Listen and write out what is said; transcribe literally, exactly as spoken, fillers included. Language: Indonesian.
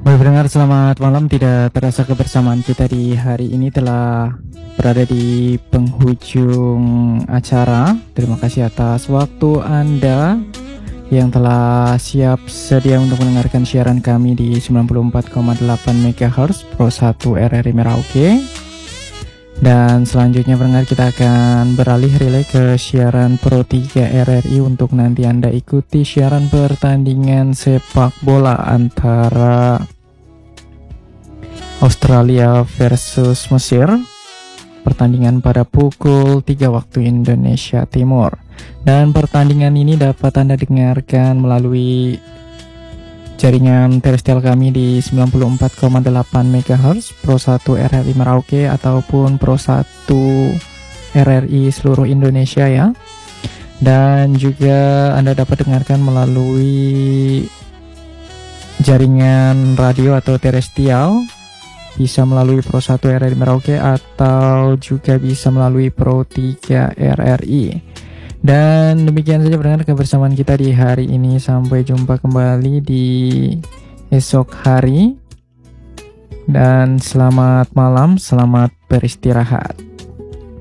Baik pendengar, selamat malam. Tidak terasa kebersamaan kita di hari ini telah berada di penghujung acara. Terima kasih atas waktu Anda yang telah siap sedia untuk mendengarkan siaran kami di sembilan puluh empat koma delapan megahertz Pro satu R R I Merauke. Dan selanjutnya pendengar, kita akan beralih relay ke siaran Pro tiga R R I untuk nanti Anda ikuti siaran pertandingan sepak bola antara Australia versus Mesir. Pertandingan pada pukul tiga waktu Indonesia Timur. Dan pertandingan ini dapat Anda dengarkan melalui jaringan terestrial kami di sembilan puluh empat koma delapan megahertz Pro satu R R I Merauke ataupun Pro satu R R I seluruh Indonesia ya. Dan juga Anda dapat dengarkan melalui jaringan radio atau terestrial, bisa melalui Pro satu R R I Merauke atau juga bisa melalui Pro tiga R R I. Dan demikian saja pendengar kebersamaan kita di hari ini. Sampai jumpa kembali di esok hari. Dan selamat malam, selamat beristirahat.